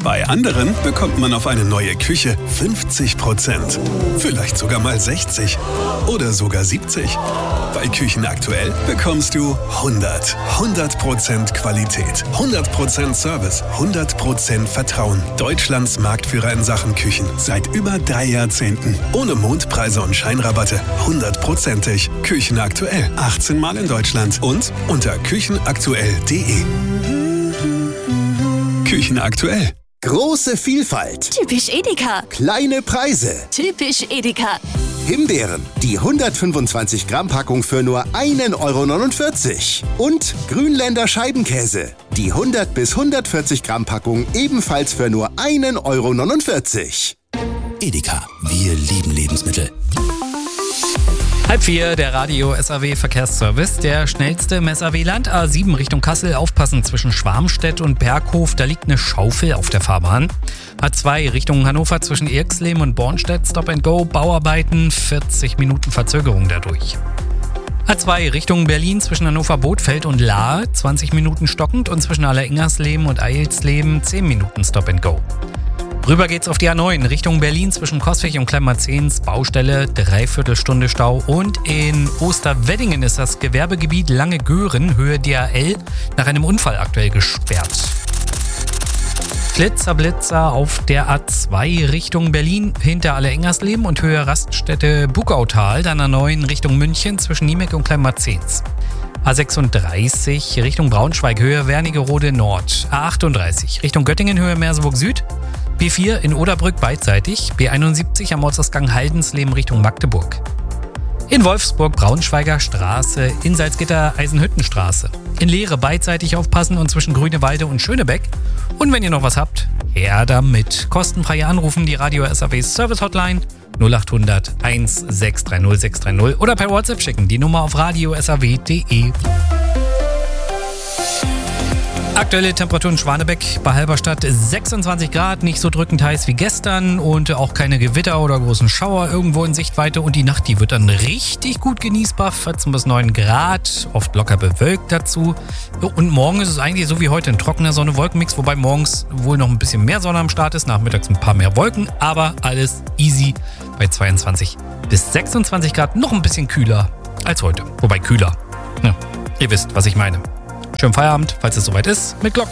Bei anderen bekommt man auf eine neue Küche 50%. Vielleicht sogar mal 60 oder sogar 70. Bei Küchen aktuell bekommst du 100% Qualität, 100% Service, 100% Vertrauen. Deutschlands Marktführer in Sachen Küchen seit über 3 Jahrzehnten. Ohne Mondpreise und Scheinrabatte. 100%ig. Küchen aktuell. 18 Mal in Deutschland und unter küchenaktuell.de. Küchen aktuell. Große Vielfalt. Typisch Edeka. Kleine Preise. Typisch Edeka. Himbeeren, die 125 Gramm Packung für nur 1,49 €. Und Grünländer Scheibenkäse, die 100 bis 140 Gramm Packung ebenfalls für nur 1,49 €. Edeka, wir lieben Lebensmittel. 3:30, der Radio SAW Verkehrsservice. Der schnellste im SAW-Land, A7 Richtung Kassel. Aufpassen zwischen Schwarmstedt und Berghof, da liegt eine Schaufel auf der Fahrbahn. A2 Richtung Hannover zwischen Irxleben und Bornstedt, Stop and Go, Bauarbeiten, 40 Minuten Verzögerung dadurch. A2 Richtung Berlin zwischen Hannover-Bothfeld und Lahr, 20 Minuten stockend und zwischen Allerengersleben und Eilsleben 10 Minuten Stop and Go. Rüber geht's auf die A9 Richtung Berlin zwischen Coswig und Kleinmarzens, Baustelle, 3/4 Stunde Stau. Und in Osterweddingen ist das Gewerbegebiet Lange-Göhren, Höhe DHL, nach einem Unfall aktuell gesperrt. Blitzer auf der A2 Richtung Berlin hinter Allerengersleben und Höhe Raststätte Bugautal, dann A9 Richtung München zwischen Niemek und Kleinmarzens. A36 Richtung Braunschweig, Höhe Wernigerode Nord. A38 Richtung Göttingen, Höhe Merseburg Süd. B4 in Oderbrück beidseitig. B71 am Ortsausgang Haldensleben Richtung Magdeburg. In Wolfsburg Braunschweiger Straße, in Salzgitter Eisenhüttenstraße. In Leere beidseitig aufpassen und zwischen Grünewalde und Schönebeck. Und wenn ihr noch was habt, her damit. Kostenfreie Anrufen, die Radio SAW Service Hotline 0800 1630 630 oder per WhatsApp schicken, die Nummer auf radiosaw.de. Aktuelle Temperatur in Schwanebeck bei Halberstadt 26 Grad, nicht so drückend heiß wie gestern und auch keine Gewitter oder großen Schauer irgendwo in Sichtweite. Und die Nacht, die wird dann richtig gut genießbar, 14 bis 9 Grad, oft locker bewölkt dazu. Und morgen ist es eigentlich so wie heute ein trockener Sonne-Wolken-Mix, wobei morgens wohl noch ein bisschen mehr Sonne am Start ist, nachmittags ein paar mehr Wolken, aber alles easy bei 22 bis 26 Grad, noch ein bisschen kühler als heute, wobei kühler. Ja, ihr wisst, was ich meine. Schönen Feierabend, falls es soweit ist, mit Glocken.